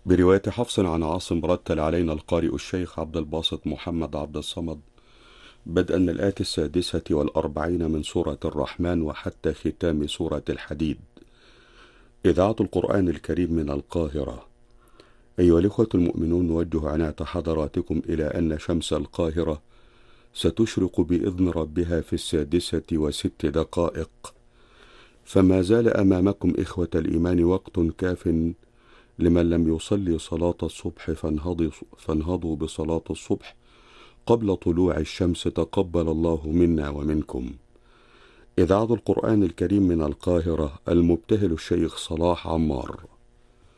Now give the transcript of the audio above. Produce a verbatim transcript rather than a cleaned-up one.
برواية حفص عن عاصم رتل علينا القارئ الشيخ عبد الباسط محمد عبد الصمد بدءا من الآية السادسة والأربعين من سورة الرحمن وحتى ختام سورة الحديد. إذاعة القرآن الكريم من القاهرة. أيها الإخوة المؤمنون، نوجه عناية حضراتكم إلى أن شمس القاهرة ستشرق بإذن ربها في السادسة وست دقائق، فما زال أمامكم إخوة الإيمان وقت كاف لمن لم يصلي صلاة الصبح فانهضوا, فانهضوا بصلاة الصبح قبل طلوع الشمس، تقبل الله منا ومنكم. إذاعة القرآن الكريم من القاهرة، المبتهل الشيخ صلاح عمار.